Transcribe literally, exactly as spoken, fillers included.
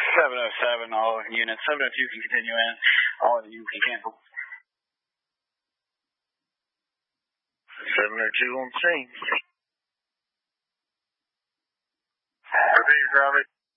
seven oh seven, all units. seven oh two can continue in. All of you can cancel. seven oh two on scene. Repeat, Robbie.